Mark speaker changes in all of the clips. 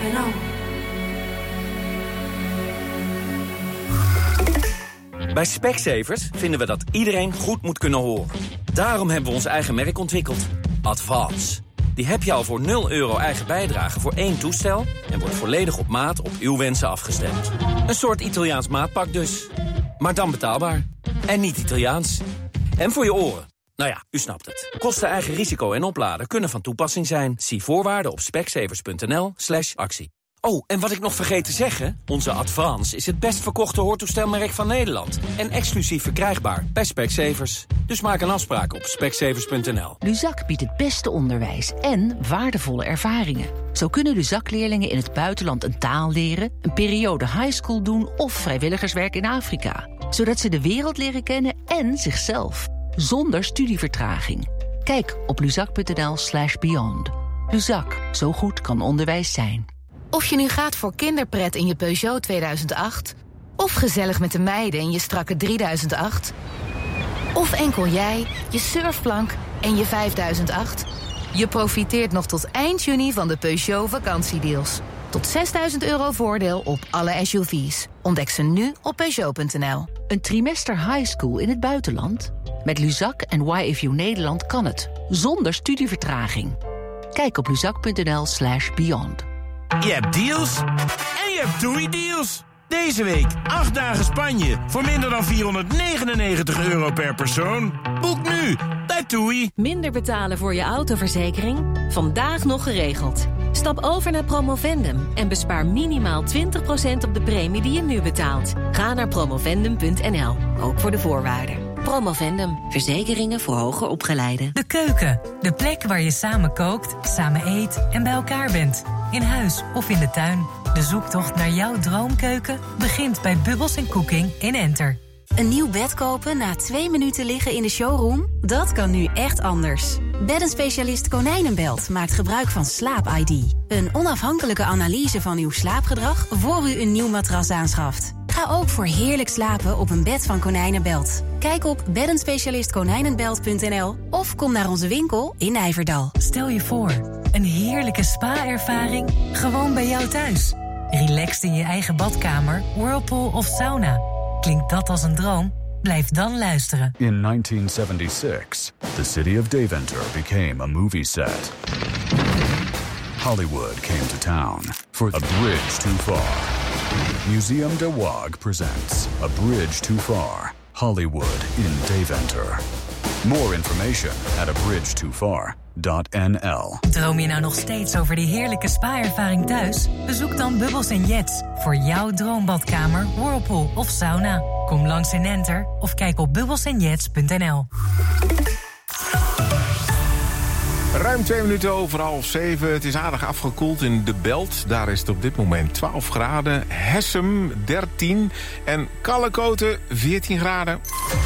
Speaker 1: on.
Speaker 2: Bij Specsavers vinden we dat iedereen goed moet kunnen horen. Daarom hebben we ons eigen merk ontwikkeld. Advance. Die heb je al voor €0 eigen bijdrage voor 1 toestel... en wordt volledig op maat op uw wensen afgestemd. Een soort Italiaans maatpak dus. Maar dan betaalbaar. En niet Italiaans. En voor je oren. Nou ja, u snapt het. Kosten, eigen risico en opladen kunnen van toepassing zijn. Zie voorwaarden op specsavers.nl/actie. Oh, en wat ik nog vergeet te zeggen... onze Advance is het best verkochte hoortoestelmerk van Nederland. En exclusief verkrijgbaar bij Specsavers. Dus maak een afspraak op specsavers.nl.
Speaker 3: Luzak biedt het beste onderwijs en waardevolle ervaringen. Zo kunnen Luzak-leerlingen in het buitenland een taal leren... een periode highschool doen of vrijwilligerswerk in Afrika. Zodat ze de wereld leren kennen en zichzelf. Zonder studievertraging. Kijk op luzak.nl/beyond. Luzak, zo goed kan onderwijs zijn.
Speaker 4: Of je nu gaat voor kinderpret in je Peugeot 2008... of gezellig met de meiden in je strakke 3008... of enkel jij, je surfplank en je 5008... je profiteert nog tot eind juni van de Peugeot vakantiedeals. Tot €6.000 voordeel op alle SUV's. Ontdek ze nu op Peugeot.nl.
Speaker 3: Een trimester highschool in het buitenland? Met Luzak en YFU Nederland kan het. Zonder studievertraging. Kijk op luzak.nl/beyond.
Speaker 5: Je hebt deals en je hebt TUI-deals. Deze week 8 dagen Spanje voor minder dan €499 per persoon. Boek nu bij TUI.
Speaker 6: Minder betalen voor je autoverzekering? Vandaag nog geregeld. Stap over naar Promovendum en bespaar minimaal 20% op de premie die je nu betaalt. Ga naar promovendum.nl, ook voor de voorwaarden. Promovendum, verzekeringen voor hoger opgeleiden.
Speaker 7: De keuken, de plek waar je samen kookt, samen eet en bij elkaar bent. In huis of in de tuin. De zoektocht naar jouw droomkeuken begint bij Bubbles & Cooking in Enter.
Speaker 8: Een nieuw bed kopen na 2 minuten liggen in de showroom? Dat kan nu echt anders. Beddenspecialist Konijnenbelt maakt gebruik van Slaap-ID. Een onafhankelijke analyse van uw slaapgedrag voor u een nieuw matras aanschaft. Ga ook voor heerlijk slapen op een bed van Konijnenbelt. Kijk op beddenspecialistkonijnenbelt.nl of kom naar onze winkel in Nijverdal.
Speaker 7: Stel je voor, een heerlijke spa-ervaring gewoon bij jou thuis. Relaxed in je eigen badkamer, whirlpool of sauna. Klinkt dat als een droom? Blijf dan luisteren.
Speaker 9: In 1976, the city of Deventer became a movie set. Hollywood came to town for A Bridge Too Far. Museum de Waag presents A Bridge Too Far, Hollywood in Deventer. More information at abridgetofar.nl.
Speaker 7: Droom je nou nog steeds over die heerlijke spa-ervaring thuis? Bezoek dan Bubbles & Jets voor jouw droombadkamer, whirlpool of sauna. Kom langs in Enter of kijk op bubbelsandjets.nl.
Speaker 10: Ruim 2 minuten over 6:30. Het is aardig afgekoeld in De Belt. Daar is het op dit moment 12 graden. Hessem 13 en Kallekoten 14 graden.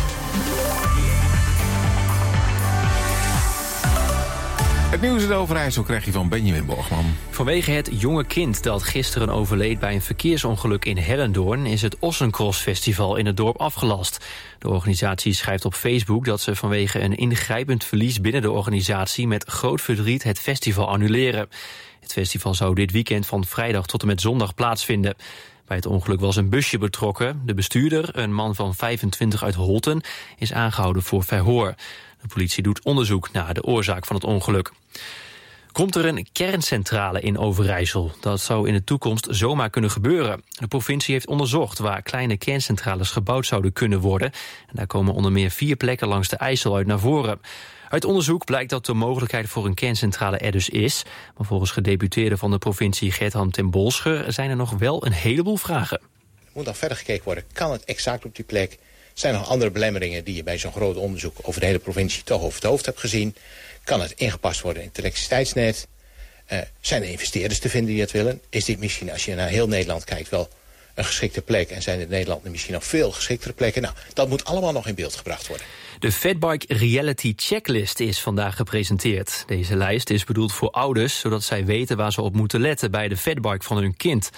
Speaker 10: Het nieuws in Overijssel krijg je van Benjamin Borgman.
Speaker 11: Vanwege het jonge kind dat gisteren overleed bij een verkeersongeluk in Hellendoorn is het Ossencross Festival in het dorp afgelast. De organisatie schrijft op Facebook dat ze vanwege een ingrijpend verlies binnen de organisatie met groot verdriet het festival annuleren. Het festival zou dit weekend van vrijdag tot en met zondag plaatsvinden. Bij het ongeluk was een busje betrokken. De bestuurder, een man van 25 uit Holten, is aangehouden voor verhoor. De politie doet onderzoek naar de oorzaak van het ongeluk. Komt er een kerncentrale in Overijssel? Dat zou in de toekomst zomaar kunnen gebeuren. De provincie heeft onderzocht waar kleine kerncentrales gebouwd zouden kunnen worden. En daar komen onder meer 4 plekken langs de IJssel uit naar voren. Uit onderzoek blijkt dat de mogelijkheid voor een kerncentrale er dus is. Maar volgens gedeputeerde van de provincie Gert-Han ten Bolscher zijn er nog wel een heleboel vragen.
Speaker 12: Er moet dan verder gekeken worden. Kan het exact op die plek? Zijn er nog andere belemmeringen die je bij zo'n groot onderzoek over de hele provincie toch over het hoofd hebt gezien? Kan het ingepast worden in het elektriciteitsnet? Zijn er investeerders te vinden die dat willen? Is dit misschien, als je naar heel Nederland kijkt, wel een geschikte plek? En zijn in Nederland misschien nog veel geschiktere plekken? Nou, dat moet allemaal nog in beeld gebracht worden.
Speaker 11: De Fatbike Reality Checklist is vandaag gepresenteerd. Deze lijst is bedoeld voor ouders, zodat zij weten waar ze op moeten letten bij de fatbike van hun kind.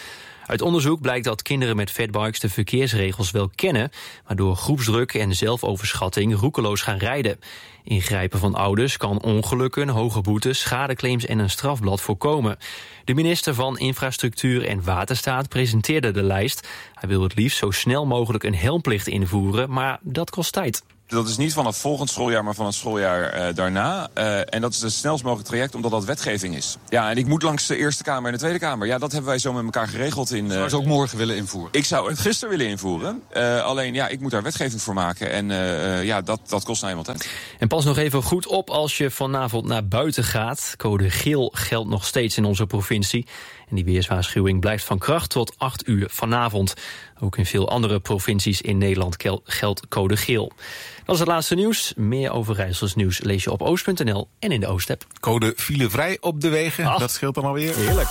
Speaker 11: Uit onderzoek blijkt dat kinderen met fatbikes de verkeersregels wel kennen, maar door groepsdruk en zelfoverschatting roekeloos gaan rijden. Ingrijpen van ouders kan ongelukken, hoge boetes, schadeclaims en een strafblad voorkomen. De minister van Infrastructuur en Waterstaat presenteerde de lijst. Hij wil het liefst zo snel mogelijk een helmplicht invoeren, maar dat kost tijd.
Speaker 1: Dat is niet van het volgend schooljaar, maar van het schooljaar daarna. En dat is het snelst mogelijk traject, omdat dat wetgeving is. Ja, en ik moet langs de Eerste Kamer en de Tweede Kamer. Ja, dat hebben wij zo met elkaar geregeld. Zou je het ook morgen willen invoeren? Ik zou het gisteren willen invoeren. Alleen, ja, ik moet daar wetgeving voor maken. En dat kost nou eenmaal tijd.
Speaker 11: En pas nog even goed op als je vanavond naar buiten gaat. Code geel geldt nog steeds in onze provincie. En die weerswaarschuwing blijft van kracht tot 8 uur vanavond. Ook in veel andere provincies in Nederland geldt code geel. Dat is het laatste nieuws. Meer Overijssels nieuws lees je op oost.nl en in de Oost-app.
Speaker 10: Code filevrij op de wegen, dat scheelt dan alweer.
Speaker 11: Heerlijk.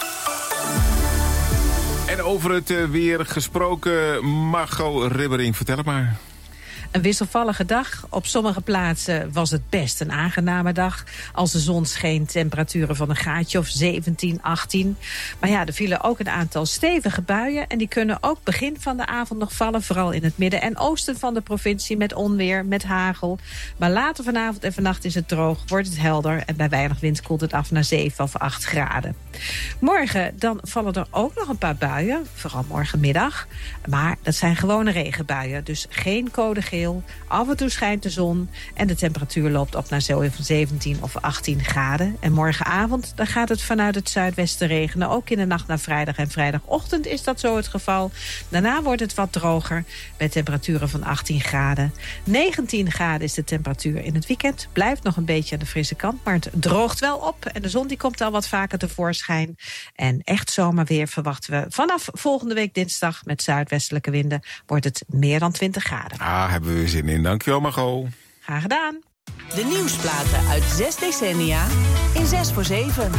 Speaker 10: En over het weer gesproken, Margot Ribbering, vertel het maar.
Speaker 13: Een wisselvallige dag. Op sommige plaatsen was het best een aangename dag. Als de zon scheen, temperaturen van een graadje of 17, 18. Maar ja, er vielen ook een aantal stevige buien. En die kunnen ook begin van de avond nog vallen. Vooral in het midden en oosten van de provincie met onweer, met hagel. Maar later vanavond en vannacht is het droog, wordt het helder. En bij weinig wind koelt het af naar 7 of 8 graden. Morgen dan vallen er ook nog een paar buien. Vooral morgenmiddag. Maar dat zijn gewone regenbuien. Dus geen code geel. Af en toe schijnt de zon en de temperatuur loopt op naar 17 of 18 graden. En morgenavond dan gaat het vanuit het zuidwesten regenen. Ook in de nacht naar vrijdag en vrijdagochtend is dat zo het geval. Daarna wordt het wat droger bij temperaturen van 18 graden. 19 graden is de temperatuur in het weekend. Blijft nog een beetje aan de frisse kant, maar het droogt wel op. En de zon die komt al wat vaker tevoorschijn. En echt zomerweer verwachten we vanaf volgende week dinsdag met zuidwestelijke winden wordt het meer dan 20 graden.
Speaker 10: Hebben we zin in. Dankjewel, Margot.
Speaker 13: Graag gedaan.
Speaker 14: De nieuwsplaten uit 6 decennia in 6 voor 7.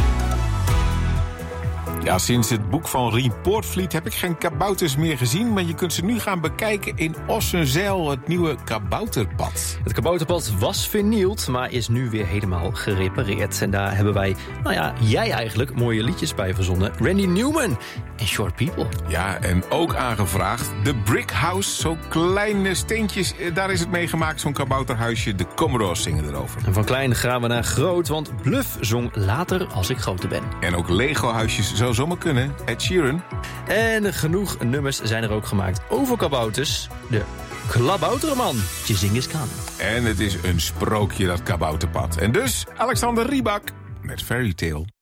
Speaker 10: Ja, sinds het boek van Rien Poortvliet heb ik geen kabouters meer gezien, maar je kunt ze nu gaan bekijken in Ossenzijl, het nieuwe kabouterpad.
Speaker 11: Het kabouterpad was vernield, maar is nu weer helemaal gerepareerd. En daar hebben wij, jij eigenlijk, mooie liedjes bij verzonnen. Randy Newman en Short People.
Speaker 10: Ja, en ook aangevraagd de Brick House, zo kleine steentjes, daar is het mee gemaakt, zo'n kabouterhuisje. De Commodores zingen erover.
Speaker 11: En van klein gaan we naar groot, want Bluff zong Later als ik groter ben.
Speaker 10: En ook Lego-huisjes zou zomaar kunnen. Ed Sheeran.
Speaker 11: En genoeg nummers zijn er ook gemaakt over kabouters. De Klabouterman, Genghis Khan.
Speaker 10: En het is een sprookje, dat kabouterpad. En dus Alexander Rybak met Fairy Tale.